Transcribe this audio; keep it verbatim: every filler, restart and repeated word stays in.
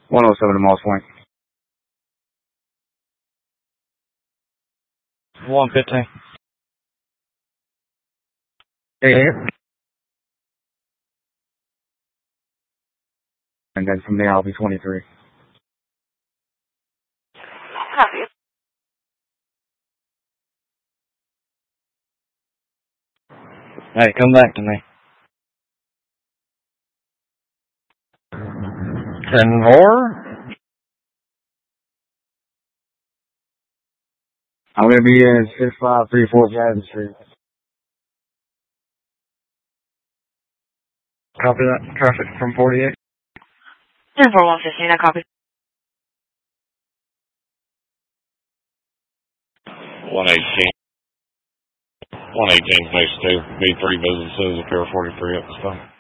one oh seven to Moss Point. one fifteen. Hey, and then from there I'll be twenty-three. Copy. Hey, come back to me. ten four. I'm going to be in six five three four Jackson Street. Copy that. Traffic from forty-eight. ten four one fifteen, I copy. one eighteen. one eighteen, phase two. B three businesses, Pier forty-three at the stop.